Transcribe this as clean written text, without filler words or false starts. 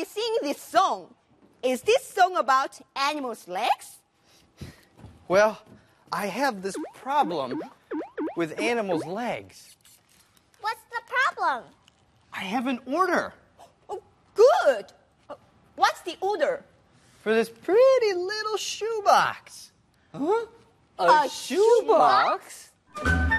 we sing this song? Is this song about animals' legs? Well, I have this problem with animals' legs. What's the problem? I have an order Oh, good. What's the order? for this pretty little shoebox. A shoebox?